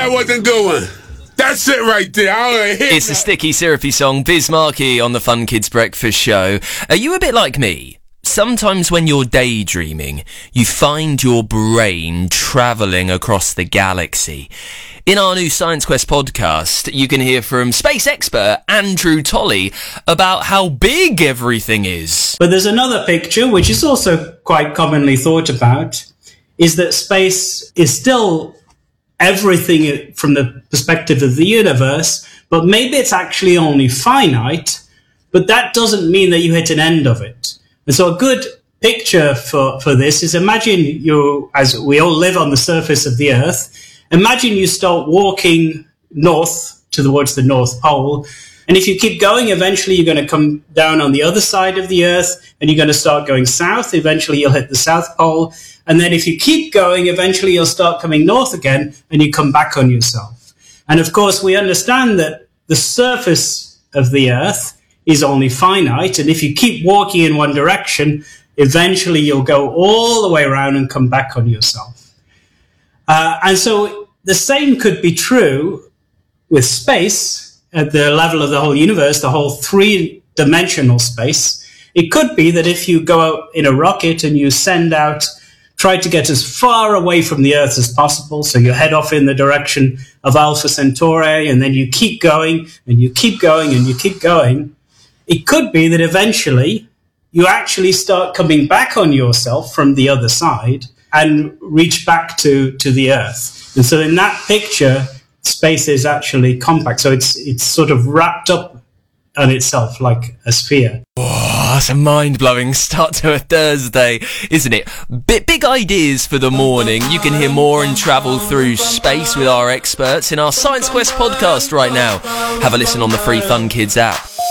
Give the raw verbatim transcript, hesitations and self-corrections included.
that wasn't good one. That's it right there. I don't hit It's that. a sticky, syrupy song. Biz Markie on the Fun Kids Breakfast Show. Are you a bit like me? Sometimes when you're daydreaming, you find your brain travelling across the galaxy. In our new Science Quest podcast, you can hear from space expert Andrew Tolley about how big everything is. But there's another picture, which is also quite commonly thought about, is that space is still everything from the perspective of the universe, but maybe it's actually only finite, but that doesn't mean that you hit an end of it. And so a good picture for, for this is imagine you, as we all live on the surface of the Earth, imagine you start walking north towards the North Pole. And if you keep going, eventually you're going to come down on the other side of the Earth and you're going to start going south. Eventually you'll hit the South Pole. And then if you keep going, eventually you'll start coming north again and you come back on yourself. And of course, we understand that the surface of the Earth is only finite. And if you keep walking in one direction, eventually you'll go all the way around and come back on yourself. Uh, and so the same could be true with space at the level of the whole universe, the whole three-dimensional space. It could be that if you go out in a rocket and you send out, try to get as far away from the Earth as possible, so you head off in the direction of Alpha Centauri, and then you keep going, and you keep going, and you keep going, it could be that eventually you actually start coming back on yourself from the other side and reach back to, to the Earth. And so in that picture, space is actually compact. So it's it's sort of wrapped up on itself like a sphere. Oh, that's a mind-blowing start to a Thursday, isn't it? Big, big ideas for the morning. You can hear more and travel through space with our experts in our Science Quest podcast right now. Have a listen on the free Fun Kids app.